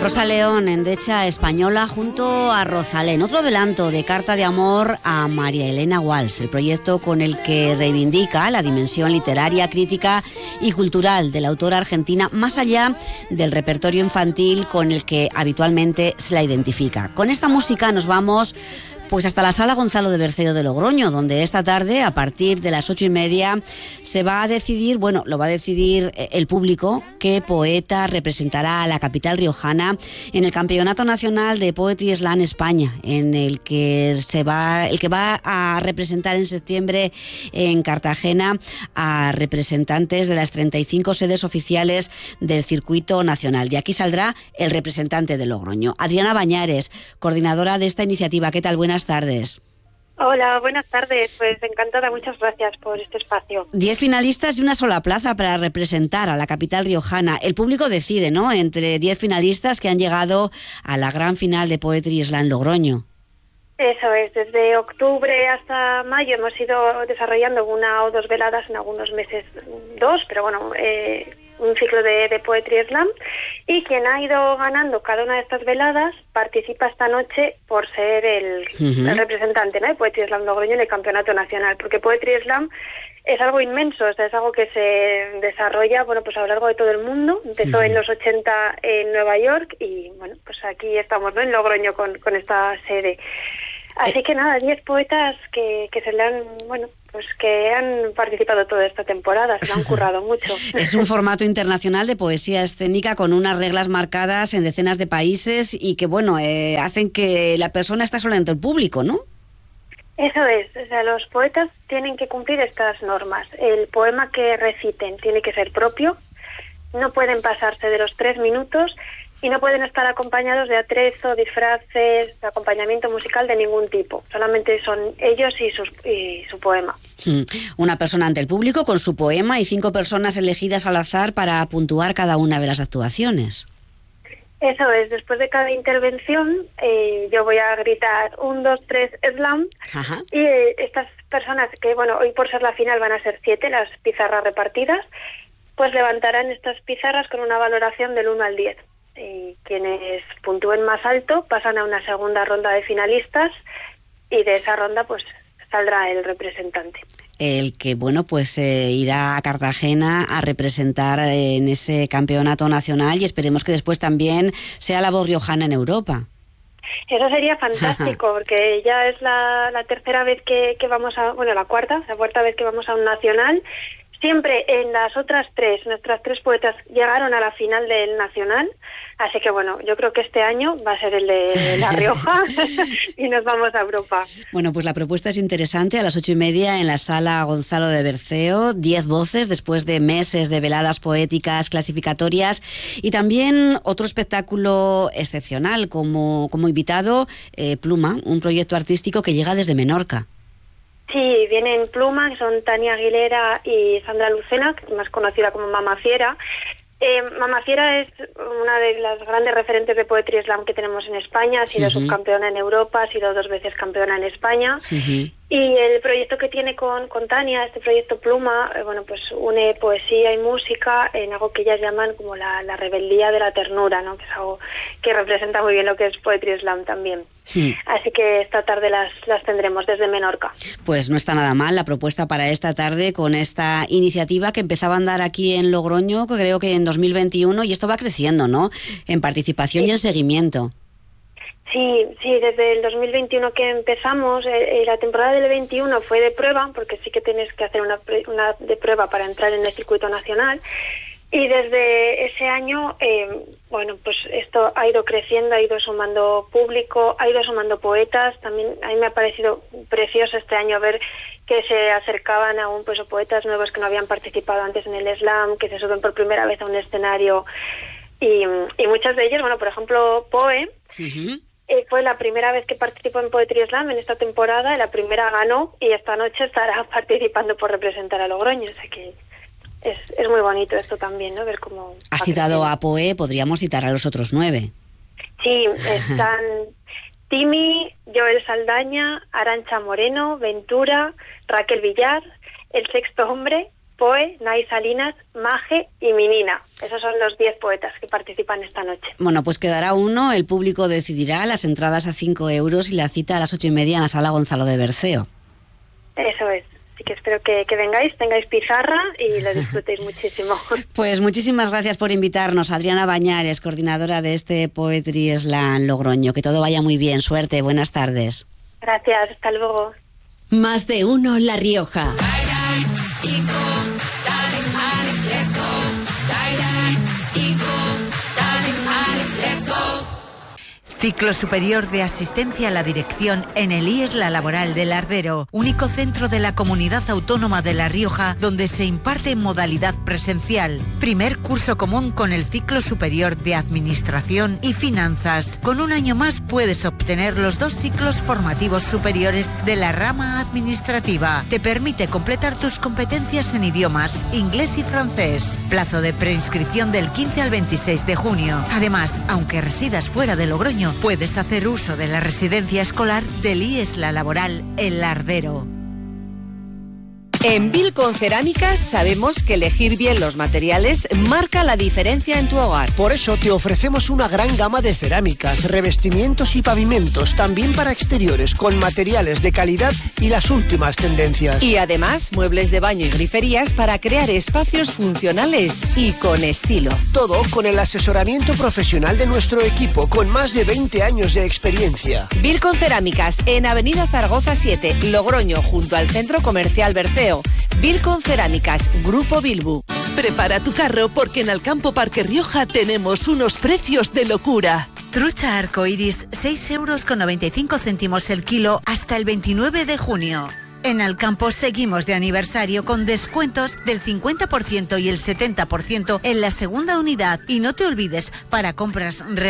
Rosa León, endecha española, junto a Rosalén. Otro adelanto de Carta de Amor a María Elena Walsh, el proyecto con el que reivindica la dimensión literaria, crítica y cultural de la autora argentina, más allá del repertorio infantil con el que habitualmente se la identifica. Con esta música nos vamos pues hasta la Sala Gonzalo de Berceo de Logroño, donde esta tarde, a partir de las 8:30, se va a decidir, lo va a decidir el público, qué poeta representará a la capital riojana en el Campeonato Nacional de Poetry Slam España, en el que va a representar en septiembre en Cartagena a representantes de las 35 sedes oficiales del circuito nacional. De aquí saldrá el representante de Logroño, Adriana Bañares, coordinadora de esta iniciativa. ¿Qué tal? Buenas tardes. Hola, buenas tardes. Pues encantada, muchas gracias por este espacio. 10 finalistas y una sola plaza para representar a la capital riojana. El público decide, ¿no?, entre 10 finalistas que han llegado a la gran final de Poetry Slam Logroño. Eso es, desde octubre hasta mayo hemos ido desarrollando una o dos veladas, en algunos meses dos, pero un ciclo de Poetry Slam, y quien ha ido ganando cada una de estas veladas participa esta noche por ser el representante, ¿no?, de Poetry Slam Logroño en el Campeonato Nacional, porque Poetry Slam es algo inmenso, o sea, es algo que se desarrolla pues a lo largo de todo el mundo. Empezó en los 80 en Nueva York y pues aquí estamos, ¿no?, en Logroño con esta sede. Así que nada, 10 poetas que se le han, que han participado toda esta temporada, se le han currado mucho. Es un formato internacional de poesía escénica con unas reglas marcadas en decenas de países y que, hacen que la persona esté sola ante el público, ¿no? Eso es, o sea, los poetas tienen que cumplir estas normas. El poema que reciten tiene que ser propio, no pueden pasarse de los 3 minutos y no pueden estar acompañados de atrezo, disfraces, de acompañamiento musical de ningún tipo. Solamente son ellos y su poema. Una persona ante el público con su poema y 5 personas elegidas al azar para puntuar cada una de las actuaciones. Eso es, después de cada intervención yo voy a gritar 1, 2, 3, slam. Ajá. Y estas personas que, hoy por ser la final van a ser 7 las pizarras repartidas, pues levantarán estas pizarras con una valoración del 1 al 10. Y quienes puntúen más alto pasan a una segunda ronda de finalistas y de esa ronda pues saldrá el representante. El que, irá a Cartagena a representar en ese campeonato nacional y esperemos que después también sea la voz riojana en Europa. Eso sería fantástico, porque ya es la tercera vez que vamos a, la cuarta vez que vamos a un nacional. Siempre en las otras 3, nuestras 3 poetas llegaron a la final del nacional, así que yo creo que este año va a ser el de La Rioja y nos vamos a Europa. Pues la propuesta es interesante. A las 8:30 en la Sala Gonzalo de Berceo, 10 voces después de meses de veladas poéticas clasificatorias y también otro espectáculo excepcional como invitado, Pluma, un proyecto artístico que llega desde Menorca. Sí, vienen Pluma, que son Tania Aguilera y Sandra Lucena, que es más conocida como Mama Fiera. Mama Fiera es una de las grandes referentes de Poetry Slam que tenemos en España, ha sido subcampeona en Europa, ha sido 2 veces campeona en España. Y el proyecto que tiene con Tania, este proyecto Pluma, une poesía y música en algo que ellas llaman como la rebeldía de la ternura, ¿no?, que es algo que representa muy bien lo que es Poetry Slam también. Sí. Así que esta tarde las tendremos desde Menorca. Pues no está nada mal la propuesta para esta tarde con esta iniciativa que empezaba a andar aquí en Logroño, creo que en 2021, y esto va creciendo, ¿no?, en participación y en seguimiento. Sí, desde el 2021 que empezamos, la temporada del 21 fue de prueba, porque sí que tienes que hacer una de prueba para entrar en el circuito nacional, y desde ese año, pues esto ha ido creciendo, ha ido sumando público, ha ido sumando poetas. También a mí me ha parecido precioso este año ver que se acercaban aún poetas nuevos que no habían participado antes en el slam, que se suben por primera vez a un escenario, y muchas de ellas, por ejemplo, Poe, fue la primera vez que participó en Poetry Slam en esta temporada, la primera ganó y esta noche estará participando por representar a Logroño, o sea que es muy bonito esto también, ¿no?, ver cómo... Has citado a Poe, podríamos citar a los otros 9. Sí, están Timi, Joel Saldaña, Arantxa Moreno, Ventura, Raquel Villar, El Sexto Hombre, Poe, Nay Salinas, Maje y Minina. Esos son los 10 poetas que participan esta noche. Bueno, pues quedará uno, el público decidirá, las entradas a 5 euros y la cita a las 8:30 en la Sala Gonzalo de Berceo. Eso es. Así que espero que vengáis, tengáis pizarra y lo disfrutéis muchísimo. Pues muchísimas gracias por invitarnos, Adriana Bañares, coordinadora de este Poetry Slam Logroño. Que todo vaya muy bien, suerte, buenas tardes. Gracias, hasta luego. Más de uno La Rioja. Ciclo Superior de Asistencia a la Dirección en el IESLA Laboral de Lardero, único centro de la Comunidad Autónoma de La Rioja donde se imparte en modalidad presencial. Primer curso común con el Ciclo Superior de Administración y Finanzas. Con un año más puedes obtener los 2 ciclos formativos superiores de la rama administrativa. Te permite completar tus competencias en idiomas, inglés y francés. Plazo de preinscripción del 15 al 26 de junio. Además, aunque residas fuera de Logroño, puedes hacer uso de la residencia escolar del IESLA Laboral El Lardero. En Bilcon Cerámicas sabemos que elegir bien los materiales marca la diferencia en tu hogar. Por eso te ofrecemos una gran gama de cerámicas, revestimientos y pavimentos, también para exteriores, con materiales de calidad y las últimas tendencias. Y además, muebles de baño y griferías para crear espacios funcionales y con estilo. Todo con el asesoramiento profesional de nuestro equipo, con más de 20 años de experiencia. Bilcon Cerámicas, en Avenida Zaragoza 7, Logroño, junto al Centro Comercial Berceo. Bilcon Cerámicas, Grupo Bilbu. Prepara tu carro porque en Alcampo Parque Rioja tenemos unos precios de locura. Trucha arcoiris, 6,95 € el kilo hasta el 29 de junio. En Alcampo seguimos de aniversario con descuentos del 50% y el 70% en la segunda unidad. Y no te olvides, para compras reales